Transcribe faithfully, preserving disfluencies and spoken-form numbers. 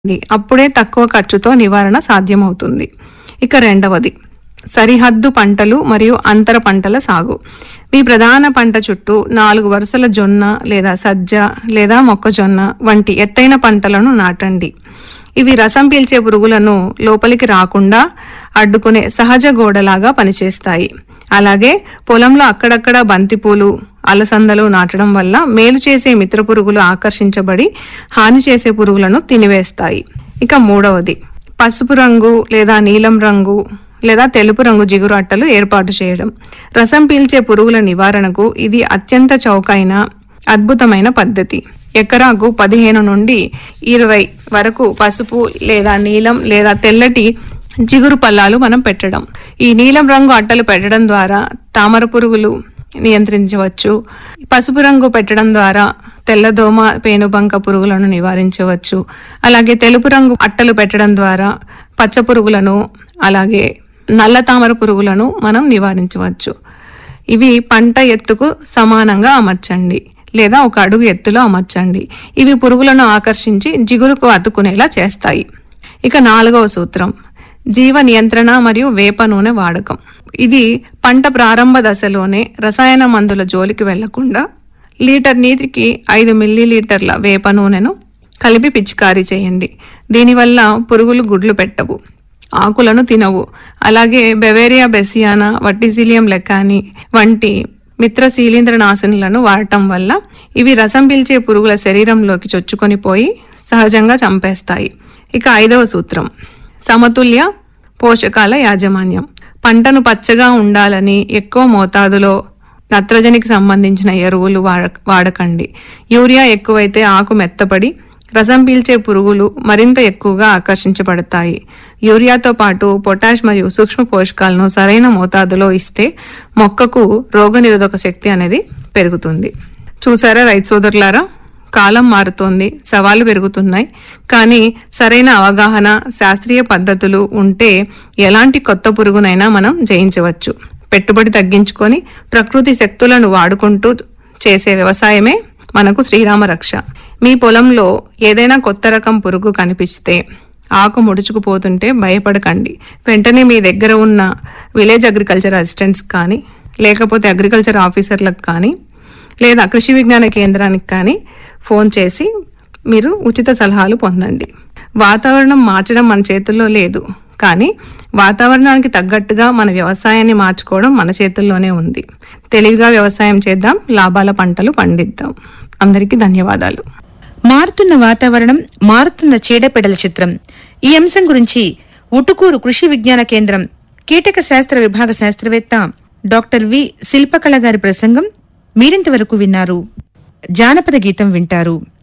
అప్పుడే తక్కువ ఖర్చుతో నివారణ సాధ్యమవుతుంది. ఇక రెండవది సరిహద్దు పంటలు మరియు అంతర పంటల సాగు. మీ ప్రధాన పంట చుట్టూ నాలుగు వరుసల జొన్న లేదా సజ్జ లేదా మొక్కజొన్న వంటి ఎత్తైన పంటలను నాటండి. ఇవి రసం పీల్చే పురుగులను లోపలికి రాకుండా అడ్డుకునే సహజ గోడలాగా పనిచేస్తాయి. అలాగే పొలంలో అక్కడక్కడ బంతిపూలు, అలసందలు నాటడం వల్ల మేలు చేసే మిత్ర పురుగులు ఆకర్షించబడి హాని చేసే పురుగులను తినివేస్తాయి. ఇక మూడవది పసుపు రంగు లేదా నీలం రంగు లేదా తెలుపు రంగు జిగురు అట్టలు ఏర్పాటు చేయడం. రసం పీల్చే పురుగుల నివారణకు ఇది అత్యంత చౌకైన అద్భుతమైన పద్ధతి. ఎకరాకు పదిహేను నుండి ఇరవై వరకు పసుపు లేదా నీలం లేదా తెల్లటి జిగురు పల్లాలు మనం పెట్టడం. ఈ నీలం రంగు అట్టలు పెట్టడం ద్వారా తామర పురుగులు నియంత్రించవచ్చు. పసుపు రంగు పెట్టడం ద్వారా తెల్లదోమ, పేనుబంక పురుగులను నివారించవచ్చు. అలాగే తెలుపు రంగు అట్టలు పెట్టడం ద్వారా పచ్చ పురుగులను అలాగే నల్ల తామర పురుగులను మనం నివారించవచ్చు. ఇవి పంట ఎత్తుకు సమానంగా అమర్చండి లేదా ఒక అడుగు ఎత్తులో అమర్చండి. ఇవి పురుగులను ఆకర్షించి జిగురుకు అతుకునేలా చేస్తాయి. ఇక నాలుగవ సూత్రం జీవ నియంత్రణ మరియు వేప నూనె వాడకం. ఇది పంట ప్రారంభ దశలోనే రసాయన మందుల జోలికి వెళ్లకుండా లీటర్ నీటికి ఐదు మిల్లీ లీటర్ల వేప నూనెను కలిపి పిచికారీ చేయండి. దీనివల్ల పురుగులు గుడ్లు పెట్టవు, ఆకులను తినవు. అలాగే బెవేరియా బెసియానా, వట్టిసిలియం లెకాని వంటి మిత్ర శీలీంద్ర నాశనులను వాడటం వల్ల ఇవి రసం పీల్చే పురుగుల శరీరంలోకి చొచ్చుకొని పోయి సహజంగా చంపేస్తాయి. ఇక ఐదవ సూత్రం సమతుల్య పోషకాల యాజమాన్యం. పంటను పచ్చగా ఉండాలని ఎక్కువ మోతాదులో నత్రజనికి సంబంధించిన ఎరువులు వాడకండి. యూరియా ఎక్కువైతే ఆకు మెత్తపడి రసం పీల్చే పురుగులు మరింత ఎక్కువగా ఆకర్షించబడతాయి. యూరియాతో పాటు పొటాష్ మరియు సూక్ష్మ పోషకాలను సరైన మోతాదులో ఇస్తే మొక్కకు రోగనిరోధక శక్తి అనేది పెరుగుతుంది. చూసారా రైతు సోదరులారా, కాలం మారుతోంది, సవాళ్లు పెరుగుతున్నాయి. కానీ సరైన అవగాహన, శాస్త్రీయ పద్ధతులు ఉంటే ఎలాంటి కొత్త పురుగునైనా మనం జయించవచ్చు. పెట్టుబడి తగ్గించుకొని ప్రకృతి శక్తులను వాడుకుంటూ చేసే వ్యవసాయమే మనకు శ్రీరామ రక్ష. మీ పొలంలో ఏదైనా కొత్త రకం పురుగు కనిపిస్తే, ఆకు ముడుచుకుపోతుంటే భయపడకండి. వెంటనే మీ దగ్గర ఉన్న విలేజ్ అగ్రికల్చర్ అసిస్టెంట్స్ కానీ లేకపోతే అగ్రికల్చర్ ఆఫీసర్లకు కానీ లేదా కృషి విజ్ఞాన కేంద్రానికి కానీ ఫోన్ చేసి మీరు ఉచిత సలహాలు పొందండి. వాతావరణం మార్చడం మన చేతుల్లో లేదు, కానీ వాతావరణానికి తగ్గట్టుగా మన వ్యవసాయాన్ని మార్చుకోవడం మన చేతుల్లోనే ఉంది. తెలివిగా వ్యవసాయం చేద్దాం, లాభాల పంటలు పండిద్దాం. అందరికీ ధన్యవాదాలు. మారుతున్న వాతావరణం, మారుతున్న చీడపీడల చిత్రం. ఈ అంశం గురించి ఉటుకూరు కృషి విజ్ఞాన కేంద్రం కీటక శాస్త్ర విభాగ శాస్త్రవేత్త డాక్టర్ వి శిల్పకళ గారి ప్రసంగం మీరింతవరకు విన్నారు. జానపద గీతం వింటారు.